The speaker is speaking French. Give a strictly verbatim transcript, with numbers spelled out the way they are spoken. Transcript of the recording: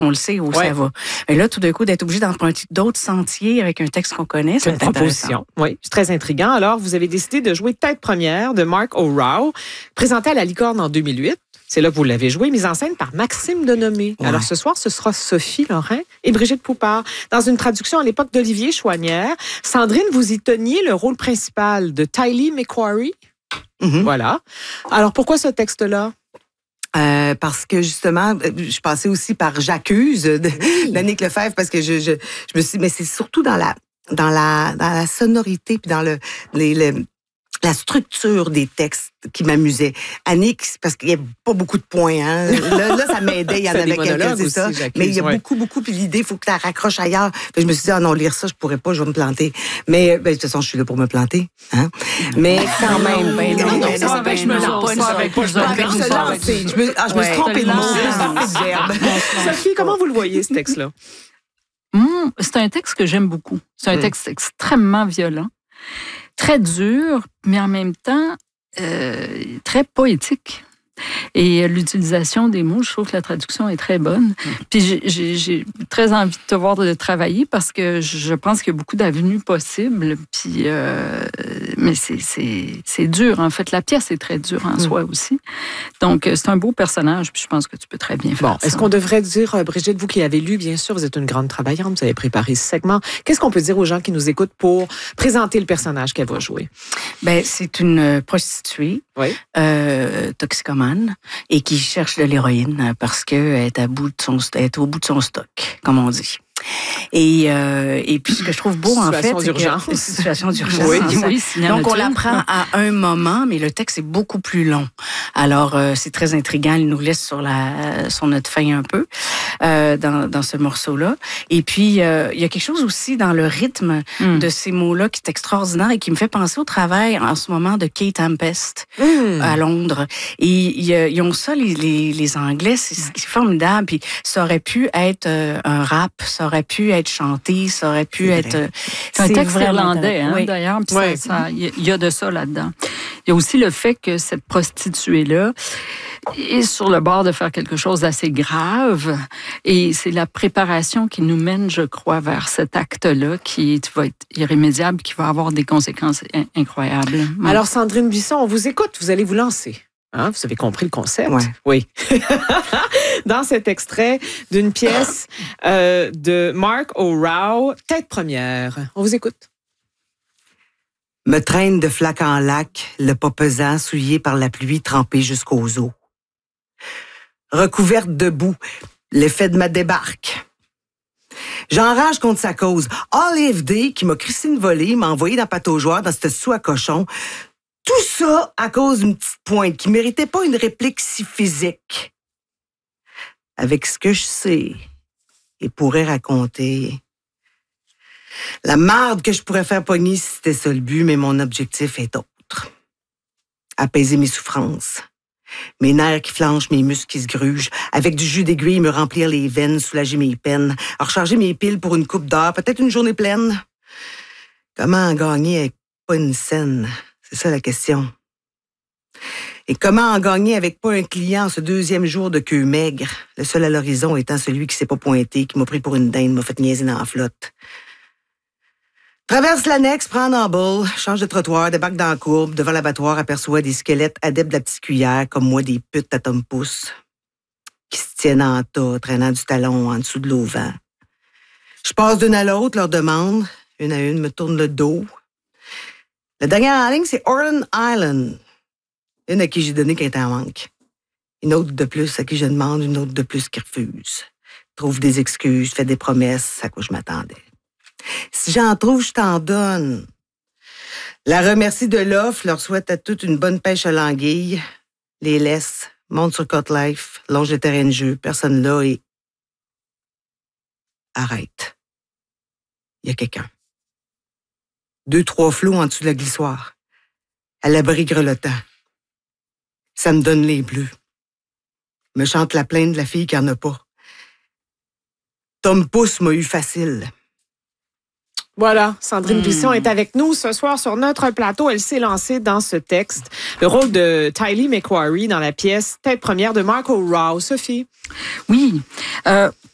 On le sait où ouais. ça va. Et là, tout d'un coup, d'être obligé d'emprunter d'autres sentiers avec un texte qu'on connaît, c'est une proposition. Oui, c'est très intriguant. Alors, vous avez décidé de jouer Tête première de Mark O'Rourke, présenté à la Licorne en deux mille huit. C'est là que vous l'avez joué, mise en scène par Maxime Denomé. Ouais. Alors, ce soir, ce sera Sophie Lorrain et Brigitte Poupard. Dans une traduction à l'époque d'Olivier Chouanière, Sandrine, vous y teniez le rôle principal de Tylee McQuarrie. Mm-hmm. Voilà. Alors, pourquoi ce texte-là? Euh, parce que justement, je passais aussi par J'accuse d'Annick Lefebvre parce que je, je, je me suis, mais c'est surtout dans la, dans la, dans la sonorité puis dans le, les, le, la structure des textes qui m'amusait. Annick, parce qu'il y a pas beaucoup de points, hein. Là, là ça m'aidait, il y en avait quelques, c'est ça. Mais il y a ouais. beaucoup, beaucoup, puis l'idée, il faut que tu la raccroches ailleurs. Puis je me suis dit, ah non, lire ça, je pourrais pas, je vais me planter. Mais, ben, de toute façon, je suis là pour me planter, hein. Mais quand même, ben, non, non, ça avec, je me lance pas avec, je me, ah, je me suis trompée de mot, je me suis trompée de verbe. Sophie, comment vous le voyez, ce texte-là? Mmh, c'est un texte que j'aime beaucoup. C'est un texte extrêmement violent, très dur, mais en même temps euh, très poétique. Et l'utilisation des mots, je trouve que la traduction est très bonne. Puis j'ai, j'ai, j'ai très envie de te voir de travailler parce que je pense qu'il y a beaucoup d'avenues possibles. Puis, euh, mais c'est, c'est, c'est dur. En fait, la pièce est très dure en mm. soi aussi. Donc, c'est un beau personnage. Puis je pense que tu peux très bien faire bon, ça. Est-ce qu'on devrait dire, Brigitte, vous qui avez lu, bien sûr, vous êtes une grande travaillante, vous avez préparé ce segment. Qu'est-ce qu'on peut dire aux gens qui nous écoutent pour présenter le personnage qu'elle va jouer? Bien, c'est une prostituée, oui. euh, toxicomane, et qui cherche de l'héroïne parce qu'elle est à bout de son, elle est au bout de son stock, comme on dit. Et, euh, et puis, ce que je trouve beau, en fait, c'est que... Situation d'urgence. Oui, oui, donc, on l'apprend à un moment, mais le texte est beaucoup plus long. Alors, euh, c'est très intriguant. Il nous laisse sur, la, sur notre faim un peu euh, dans, dans ce morceau-là. Et puis, euh, il y a quelque chose aussi dans le rythme mm. de ces mots-là qui est extraordinaire et qui me fait penser au travail en ce moment de Kate Tempest mm. à Londres. Et ils ont ça, les, les, les Anglais, c'est, c'est formidable. Puis, ça aurait pu être euh, un rap, ça aurait pu être chanté, ça aurait pu c'est être... C'est un texte irlandais, hein, oui. d'ailleurs. Il oui. y, y a de ça là-dedans. Il y a aussi le fait que cette prostituée-là est sur le bord de faire quelque chose d'assez grave. Et c'est la préparation qui nous mène, je crois, vers cet acte-là qui va être irrémédiable, qui va avoir des conséquences incroyables. Alors, Sandrine Buisson, on vous écoute. Vous allez vous lancer. Hein, vous avez compris le concept? Ouais. Oui. Dans cet extrait d'une pièce euh, de Mark O'Rourke, Tête première. On vous écoute. Me traîne de flac en lac, le pas pesant, souillé par la pluie, trempé jusqu'aux os. Recouverte de boue, l'effet de ma débarque. J'enrage contre sa cause. Olive Day, qui m'a crissé une volée, m'a envoyé dans pataugeoire dans cette sou à cochon. Tout ça à cause d'une petite pointe qui méritait pas une réplique si physique. Avec ce que je sais et pourrais raconter, la marde que je pourrais faire pogner si c'était ça le but, mais mon objectif est autre. Apaiser mes souffrances, mes nerfs qui flanchent, mes muscles qui se grugent, avec du jus d'aiguille me remplir les veines, soulager mes peines, recharger mes piles pour une coupe d'heure, peut-être une journée pleine. Comment en gagner avec pas une scène? C'est ça la question. Et comment en gagner avec pas un client ce deuxième jour de queue maigre, le seul à l'horizon étant celui qui s'est pas pointé, qui m'a pris pour une dinde, m'a fait niaiser dans la flotte. Traverse l'annexe, prends en boule, change de trottoir, débarque dans la courbe, devant l'abattoir, aperçoit des squelettes adeptes de la petite cuillère, comme moi des putes à tom-pouce, qui se tiennent en tas, traînant du talon en dessous de l'auvent. Je passe d'une à l'autre, leur demande, une à une, me tourne le dos. La dernière en ligne, c'est Orland Island. Une à qui j'ai donné qu'elle était en manque. Une autre de plus à qui je demande, une autre de plus qui refuse. Trouve des excuses, fait des promesses à quoi je m'attendais. Si j'en trouve, je t'en donne. La remercie de l'offre, leur souhaite à toutes une bonne pêche à l'anguille, les laisse, monte sur Cotlife, longe le terrain de jeu, personne là et... Arrête. Il y a quelqu'un. Deux, trois flots en dessous de la glissoire. À l'abri grelottant. Ça me donne les bleus. Me chante la plainte de la fille qui en a pas. Tom Pouce m'a eu facile. Voilà, Sandrine mmh. Buisson est avec nous ce soir sur notre plateau. Elle s'est lancée dans ce texte. Le rôle de Tylee McQuarrie dans la pièce Tête première de Mark O'Rourke. Sophie? Oui. Euh,